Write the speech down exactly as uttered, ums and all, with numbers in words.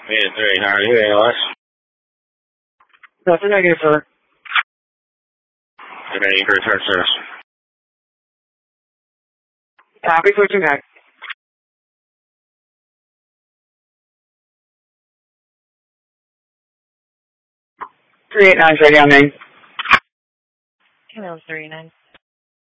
eight three nine, you A L S? That's a negative, sir. Okay, you can return service. Copy, switching back. three eight nine, ready on main. Hello, three nine